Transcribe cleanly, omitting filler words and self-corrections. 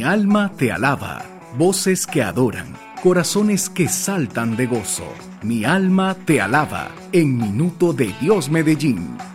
Mi alma te alaba, voces que adoran, corazones que saltan de gozo. Mi alma te alaba, en Minuto de Dios Medellín,